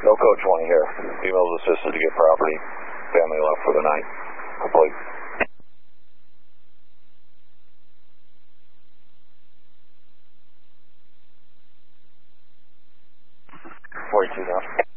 No coach 1 here. Females assisted to get property. Family left for the night. Complete. 42 now.